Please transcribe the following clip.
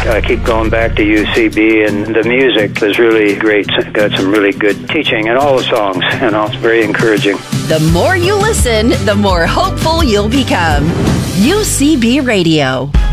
I keep going back to UCB, and the music is really great. Got some really good teaching in all the songs, it's very encouraging. The more you listen, the more hopeful you'll become. UCB Radio.